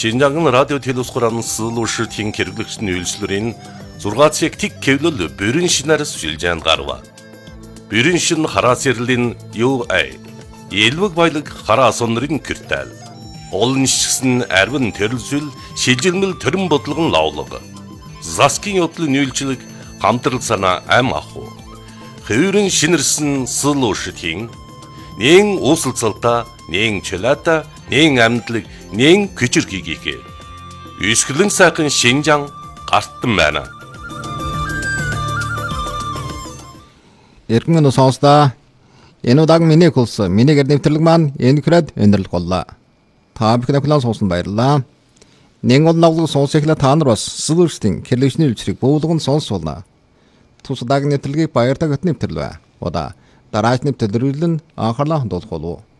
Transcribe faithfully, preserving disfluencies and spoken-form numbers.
Шинжаан радио телевизхуран сылуушртын хэрэглэгчдийн үйлчлэрийн зургаан цаг тэг кевлэл бүрэн шинээр сүлжээнд гарва. Бүрэн шин хараа сэрлэн ю ай. Элвэг баялаг хараа сонрын киртэл. Олон шигсэн арвин төрөлсөл шилжирмэл төрөн бодлогон лавлага. Заскин yoдлын үйлчлэг хамтрал санаа ам аху. Хэврэн шинэрсэн сылуушртын нэн уусалцалта, нэн чөлата, нэн амьдлаг, нэн күчирхийгээ. Үсгэлэн сайхан Шинжаан гартан байна. Эргэн нь сонсдоо. Энэ удааг миний хөлс, миний гэр нэвтрэлэг маань энэ хүрээд өндөрлөх боллоо. Та бүхэн ахлаа сонсон баярлалаа. Нэн онлог сонсохлаа та нар бас сэлүүрстийн хэрэглэгчний үйлчлэг бөөлгөн сонсуулна. Тус удааг нэвтрэлгийг баяртай хөт нэвтрэлвэ. Удаа дараач нэвтрэлрүүлэн анхаарлаа хандуулах болов.